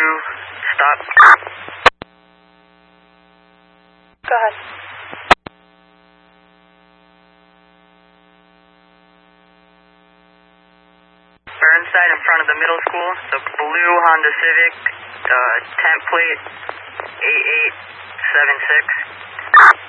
stop. Go ahead. Burnside in front of the middle school, the blue Honda Civic, tent plate 8876.